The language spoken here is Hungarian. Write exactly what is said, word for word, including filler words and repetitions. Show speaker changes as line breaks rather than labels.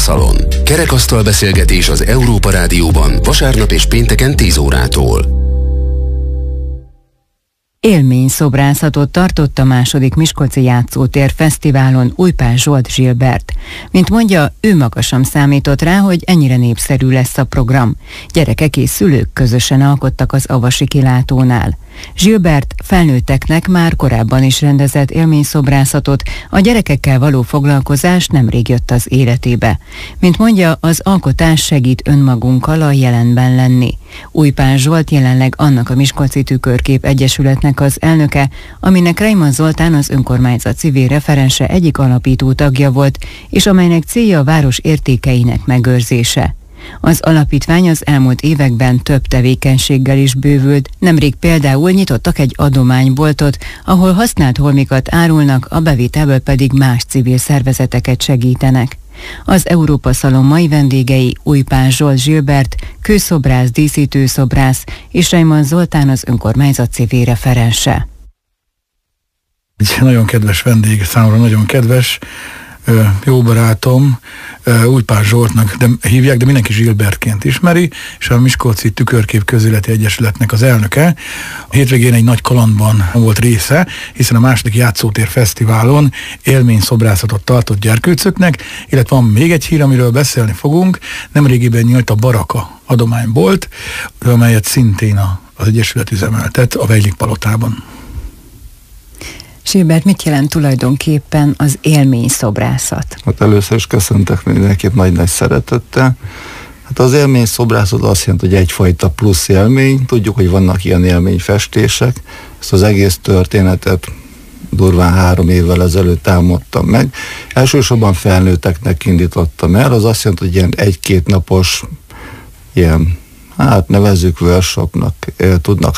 Szalon. Kerekasztal beszélgetés az Európa Rádióban vasárnap és pénteken tíz órától.
Élményszobrászatot tartott a második Miskolci Játszótér Fesztiválon Újpás Zsolt Zsilbert. Mint mondja, ő maga sem számított rá, hogy ennyire népszerű lesz a program. Gyerekek és szülők közösen alkottak az Avasi kilátónál. Zsilbert felnőtteknek már korábban is rendezett élményszobrászatot, a gyerekekkel való foglalkozás nemrég jött az életébe. Mint mondja, az alkotás segít önmagunkkal a jelenben lenni. Újpás Zsolt jelenleg annak a Miskolci Tükörkép Egyesületnek az elnöke, aminek Reimann Zoltán az önkormányzat civil referense egyik alapító tagja volt, és amelynek célja a város értékeinek megőrzése. Az alapítvány az elmúlt években több tevékenységgel is bővült, nemrég például nyitottak egy adományboltot, ahol használt holmikat árulnak, a bevételből pedig más civil szervezeteket segítenek. Az Európa Szalon mai vendégei Újpás Zsolt Zsilbert, kőszobrász, díszítőszobrász és Reimann Zoltán az önkormányzat civil referense.
Egy nagyon kedves vendég, számomra nagyon kedves, jó barátom, Újpás Zsoltnak de hívják, de mindenki Zsilbertként ismeri, és a Miskolci Tükörkép Közéleti Egyesületnek az elnöke. A hétvégén egy nagy kalandban volt része, hiszen a második Játszótér Fesztiválon élményszobrászatot tartott gyerkőcöknek, illetve van még egy hír, amiről beszélni fogunk. Nemrégiben nyílt a Baraka adománybolt, amelyet szintén az Egyesület üzemeltet a Vejlik Palotában.
Zsilbert, mit jelent tulajdonképpen az élményszobrászat?
Hát először is köszöntök mindenképp nagy-nagy szeretettel. Hát az élményszobrászat azt jelenti, hogy egyfajta plusz élmény. Tudjuk, hogy vannak ilyen élményfestések. Ezt az egész történetet durván három évvel ezelőtt álmodtam meg. Elsősorban felnőtteknek indítottam el. Az azt jelenti, hogy ilyen egy-két napos ilyen, hát nevezzük workshopnak tudnak